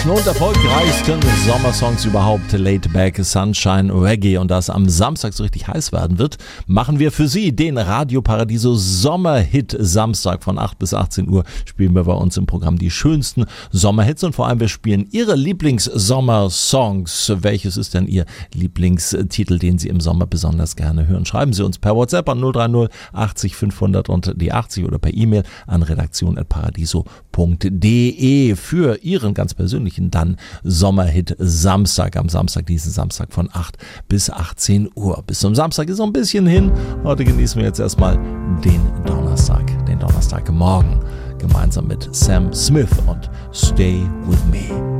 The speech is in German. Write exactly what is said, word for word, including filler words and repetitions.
Und erfolgreichsten Sommersongs überhaupt, Laid Back, Sunshine, Reggae. Und da es am Samstag so richtig heiß werden wird, machen wir für Sie den Radio Paradiso Sommerhit Samstag von acht bis achtzehn Uhr. Spielen wir bei uns im Programm die schönsten Sommerhits und vor allem wir spielen Ihre Lieblings-Sommersongs. Welches ist denn Ihr Lieblingstitel, den Sie im Sommer besonders gerne hören? Schreiben Sie uns per WhatsApp an null drei null achtzig fünfhundert und die achtzig oder per E-Mail an redaktion at paradiso punkt de für Ihren ganz persönlichen dann Sommerhit Samstag, am Samstag, diesen Samstag von acht bis achtzehn Uhr. Bis zum Samstag ist noch ein bisschen hin. Heute genießen wir jetzt erstmal den Donnerstag, den Donnerstagmorgen gemeinsam mit Sam Smith und Stay With Me.